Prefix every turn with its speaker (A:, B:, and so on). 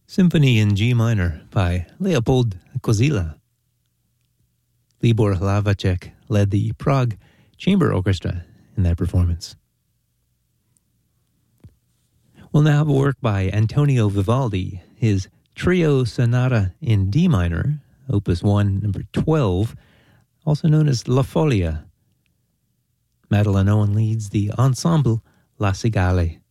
A: Symphony in G minor by Leopold Kozila. Libor Hlavacek led the Prague Chamber Orchestra in that performance. We'll now have a work by Antonio Vivaldi, his Trio Sonata in D minor, Opus 1, number 12, also known as La Folia. Madeleine Owen leads the ensemble La Cigale.